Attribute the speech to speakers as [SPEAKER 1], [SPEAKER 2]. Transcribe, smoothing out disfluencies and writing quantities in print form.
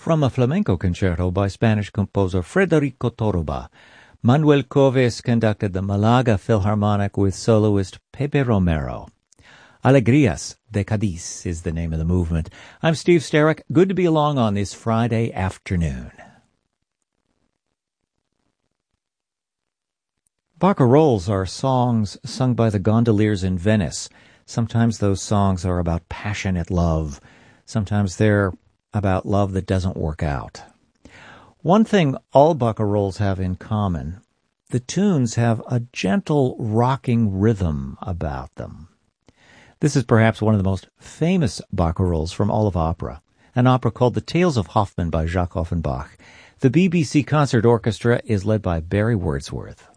[SPEAKER 1] From a flamenco concerto by Spanish composer Federico Torroba, Manuel Coves conducted the Malaga Philharmonic with soloist Pepe Romero. Alegrías de Cádiz is the name of the movement. I'm Steve Sterrick. Good to be along on this Friday afternoon. Barcarolles are songs sung by the gondoliers in Venice. Sometimes those songs are about passionate love. Sometimes they're about love that doesn't work out. One thing all barcarolles have in common, the tunes have a gentle rocking rhythm about them. This is perhaps one of the most famous barcarolles from all of opera, an opera called The Tales of Hoffmann by Jacques Offenbach. The BBC Concert Orchestra is led by Barry Wordsworth.